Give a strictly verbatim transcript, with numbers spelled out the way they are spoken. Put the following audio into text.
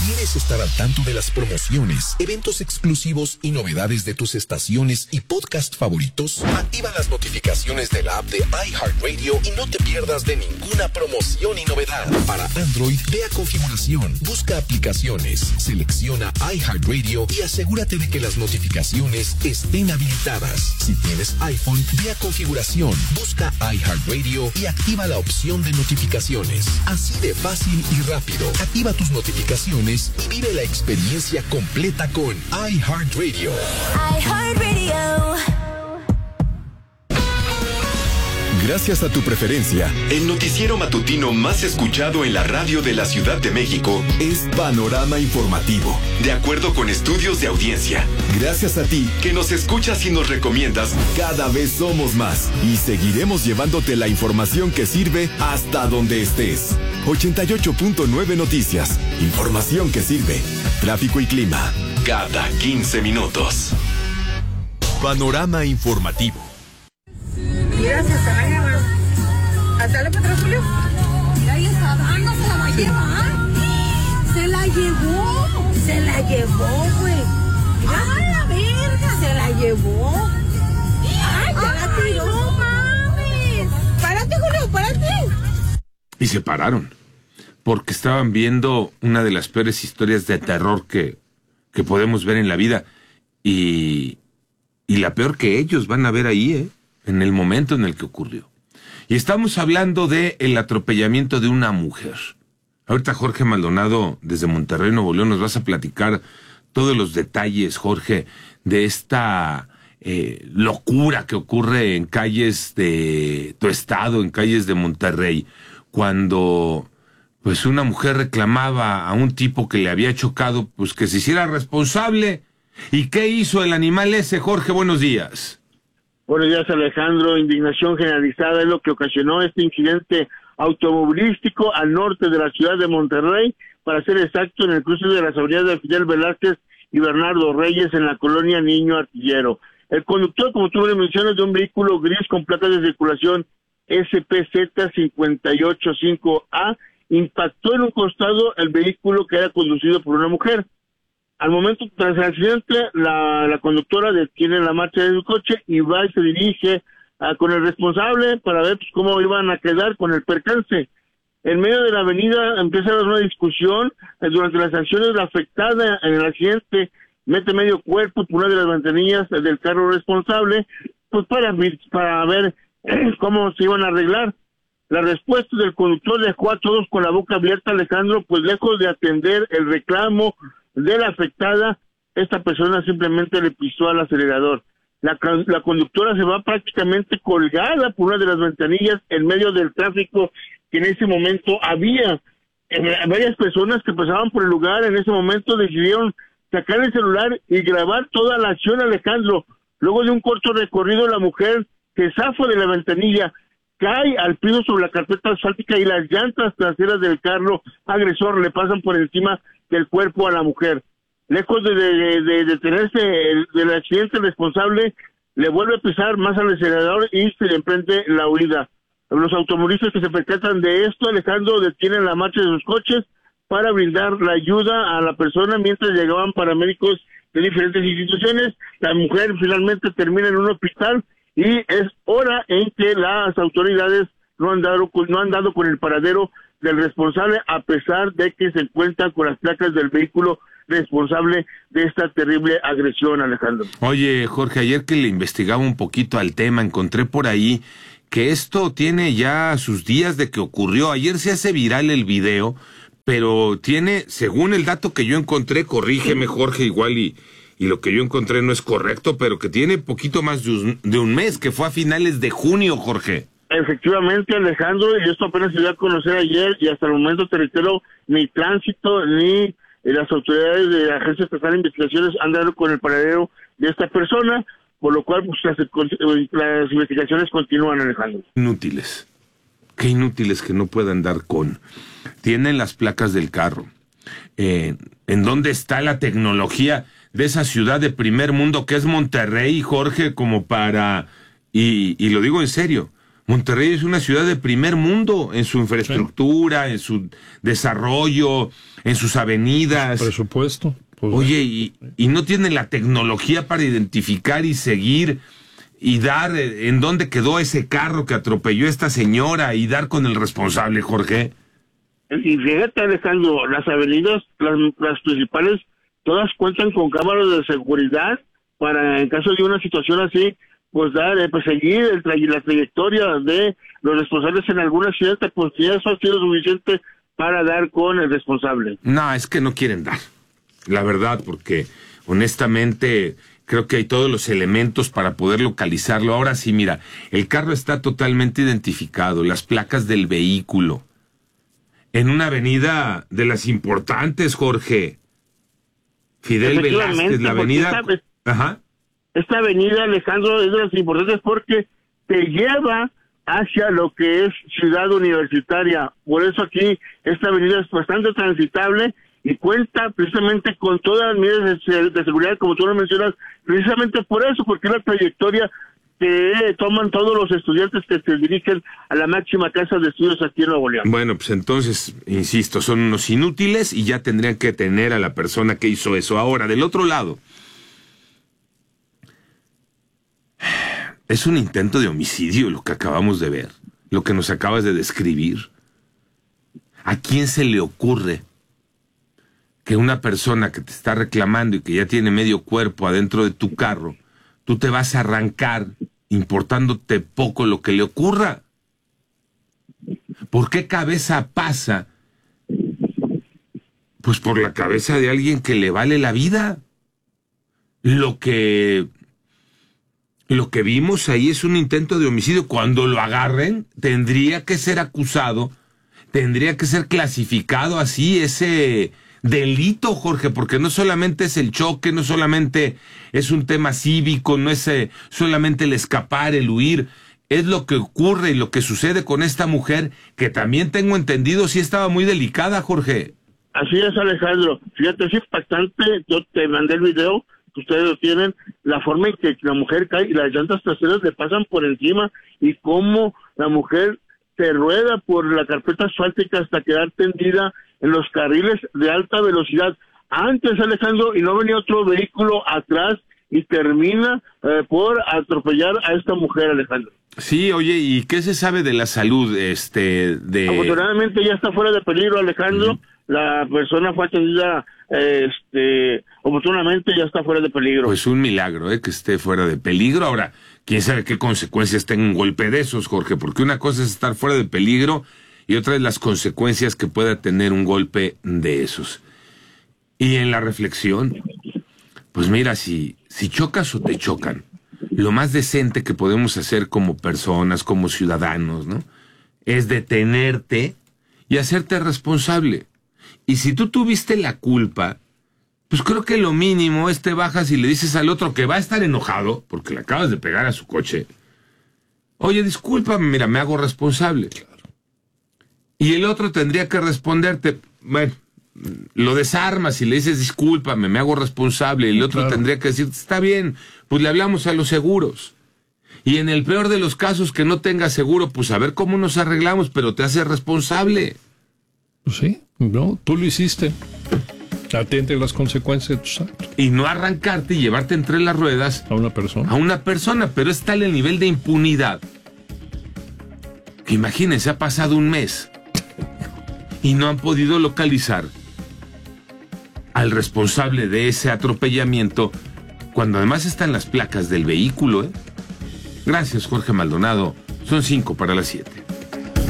¿Quieres estar al tanto de las promociones, eventos exclusivos y novedades de tus estaciones y podcast favoritos? Activa las notificaciones de la app de iHeartRadio y no te pierdas de ninguna promoción y novedad. Para Android, ve a configuración, busca aplicaciones, selecciona iHeartRadio y asegúrate de que las notificaciones estén habilitadas. Si tienes iPhone, ve a configuración, busca iHeartRadio y activa la opción de notificaciones. Así de fácil y rápido. Activa tus notificaciones y vive la experiencia completa con iHeartRadio. iHeartRadio. Gracias a tu preferencia, el noticiero matutino más escuchado en la radio de la Ciudad de México es Panorama Informativo, de acuerdo con estudios de audiencia. Gracias a ti, que nos escuchas y nos recomiendas, cada vez somos más y seguiremos llevándote la información que sirve hasta donde estés. ochenta y ocho punto nueve Noticias, información que sirve. Tráfico y clima, cada quince minutos. Panorama Informativo. Mira, se está la llevando. ¿Hasta el petróleo? Mira, ahí está dando, se la va a llevar. Se la llevó. Se la llevó, güey. ¡Ay, la verga! Se la llevó. ¡Ay, ya la tiró! ¡No mames! ¡Párate, Julio, párate! Y se pararon, porque estaban viendo una de las peores historias de terror que, que podemos ver en la vida. Y, y la peor que ellos van a ver ahí, ¿eh? En el momento en el que ocurrió. Y estamos hablando de el atropellamiento de una mujer. Ahorita Jorge Maldonado, desde Monterrey, Nuevo León, nos vas a platicar todos los detalles, Jorge, de esta eh, locura que ocurre en calles de tu estado, en calles de Monterrey, cuando pues una mujer reclamaba a un tipo que le había chocado, pues que se hiciera responsable. ¿Y qué hizo el animal ese, Jorge? Buenos días. Buenos días, Alejandro. Indignación generalizada es lo que ocasionó este incidente automovilístico al norte de la ciudad de Monterrey, para ser exacto, en el cruce de las avenidas de Fidel Velázquez y Bernardo Reyes, en la colonia Niño Artillero. El conductor, como tú me mencionas, de un vehículo gris con placas de circulación S P Z cinco ocho cinco A, impactó en un costado el vehículo que era conducido por una mujer. Al momento tras el accidente, la, la conductora detiene la marcha de su coche y va y se dirige a, con el responsable para ver pues, cómo iban a quedar con el percance. En medio de la avenida empieza a haber una discusión. Eh, durante las acciones, la afectada en el accidente mete medio cuerpo por una de las ventanillas del carro responsable, pues para, para ver eh, cómo se iban a arreglar. La respuesta del conductor dejó a todos con la boca abierta, Alejandro, pues lejos de atender el reclamo de la afectada, esta persona simplemente le pisó al acelerador. La, la conductora se va prácticamente colgada por una de las ventanillas en medio del tráfico que en ese momento había. Eh, varias personas que pasaban por el lugar en ese momento decidieron sacar el celular y grabar toda la acción, Alejandro. Luego de un corto recorrido, la mujer se zafa de la ventanilla, cae al piso sobre la carpeta asfáltica y las llantas traseras del carro agresor le pasan por encima del cuerpo a la mujer. Lejos de, de, de detenerse el, del accidente, el responsable le vuelve a pisar más al acelerador y se le emprende la huida. Los automovilistas que se percatan de esto, Alejandro, detienen la marcha de sus coches para brindar la ayuda a la persona mientras llegaban paramédicos de diferentes instituciones. La mujer finalmente termina en un hospital y es hora en que las autoridades no han dado, no han dado con el paradero del responsable, a pesar de que se encuentran con las placas del vehículo responsable de esta terrible agresión, Alejandro. Oye, Jorge, ayer que le investigaba un poquito al tema, encontré por ahí que esto tiene ya sus días de que ocurrió. Ayer se hace viral el video, pero tiene, según el dato que yo encontré, corrígeme, Jorge, igual y, y lo que yo encontré no es correcto, pero que tiene poquito más de un, de un mes, que fue a finales de junio, Jorge. Efectivamente, Alejandro, y esto apenas se dio a conocer ayer, y hasta el momento, te reitero, ni tránsito ni las autoridades de la Agencia Estatal de Investigaciones han dado con el paradero de esta persona, por lo cual pues, las, las investigaciones continúan, Alejandro. Inútiles. Qué inútiles que no puedan dar con. Tienen las placas del carro. Eh, ¿En dónde está la tecnología de esa ciudad de primer mundo que es Monterrey, Jorge, como para... Y, y lo digo en serio, Monterrey es una ciudad de primer mundo en su infraestructura, sí. en su desarrollo, en sus avenidas. Presupuesto. Pues Oye, y, y no tienen la tecnología para identificar y seguir y dar en dónde quedó ese carro que atropelló a esta señora y dar con el responsable, Jorge. Y fíjate, Alejandro, las avenidas, las, las principales, todas cuentan con cámaras de seguridad para, en caso de una situación así, pues dar, eh, pues seguir el tra- la trayectoria de los responsables en algún accidente, pues ya eso ha sido suficiente para dar con el responsable. No, es que no quieren dar, la verdad, porque honestamente creo que hay todos los elementos para poder localizarlo. Ahora sí, mira, el carro está totalmente identificado, las placas del vehículo, en una avenida de las importantes, Jorge. Fidel Velázquez, la avenida... Esta, Ajá. esta avenida, Alejandro, es de las importantes porque te lleva hacia lo que es Ciudad Universitaria. Por eso aquí esta avenida es bastante transitable y cuenta precisamente con todas las medidas de, de seguridad, como tú lo mencionas, precisamente por eso, porque es la trayectoria que toman todos los estudiantes que se dirigen a la máxima casa de estudios aquí en Nuevo León. Bueno, pues entonces, insisto, son unos inútiles y ya tendrían que tener a la persona que hizo eso. Ahora, del otro lado, es un intento de homicidio lo que acabamos de ver, lo que nos acabas de describir. ¿A quién se le ocurre que una persona que te está reclamando y que ya tiene medio cuerpo adentro de tu carro, tú te vas a arrancar importándote poco lo que le ocurra? ¿Por qué cabeza pasa? Pues por la cabeza de alguien que le vale la vida. Lo que... Lo que vimos ahí es un intento de homicidio. Cuando lo agarren, tendría que ser acusado, tendría que ser clasificado así ese delito, Jorge, porque no solamente es el choque, no solamente es un tema cívico, no es eh, solamente el escapar, el huir, es lo que ocurre y lo que sucede con esta mujer, que también tengo entendido sí estaba muy delicada, Jorge. Así es, Alejandro. Fíjate, es impactante. Yo te mandé el video, que ustedes lo tienen, la forma en que la mujer cae y las llantas traseras le pasan por encima y cómo la mujer se rueda por la carpeta asfáltica hasta quedar tendida en los carriles de alta velocidad. Antes, Alejandro, y no venía otro vehículo atrás y termina eh, por atropellar a esta mujer, Alejandro. Sí, oye, ¿y qué se sabe de la salud este de...? Afortunadamente ya está fuera de peligro, Alejandro. Uh-huh. La persona fue atendida, este, oportunamente ya está fuera de peligro. Pues un milagro, ¿eh? Que esté fuera de peligro. Ahora, quién sabe qué consecuencias tenga un golpe de esos, Jorge, porque una cosa es estar fuera de peligro y otra es las consecuencias que pueda tener un golpe de esos. Y en la reflexión, pues mira, si, si chocas o te chocan, lo más decente que podemos hacer como personas, como ciudadanos, ¿no?, es detenerte y hacerte responsable. Y si tú tuviste la culpa, pues creo que lo mínimo es te bajas y le dices al otro que va a estar enojado porque le acabas de pegar a su coche. Oye, discúlpame, mira, me hago responsable. Claro. Y el otro tendría que responderte, bueno, lo desarmas y le dices discúlpame, me hago responsable. Y el otro claro. tendría que decir, está bien, pues le hablamos a los seguros. Y en el peor de los casos que no tenga seguro, pues a ver cómo nos arreglamos, pero te haces responsable. Pues sí, no, tú lo hiciste. Atente a las consecuencias de tus actos. Y no arrancarte y llevarte entre las ruedas a una persona. A una persona, pero es tal el nivel de impunidad que imagínense, ha pasado un mes y no han podido localizar al responsable de ese atropellamiento, cuando además están las placas del vehículo, ¿eh? Gracias, Jorge Maldonado. Son cinco para las siete.